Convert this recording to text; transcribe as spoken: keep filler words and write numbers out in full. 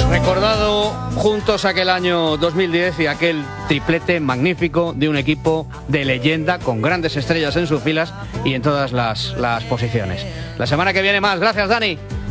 Recordado juntos aquel año dos mil diez y aquel triplete magnífico de un equipo de leyenda con grandes estrellas en sus filas y en todas las, las posiciones. La semana que viene más. Gracias, Dani.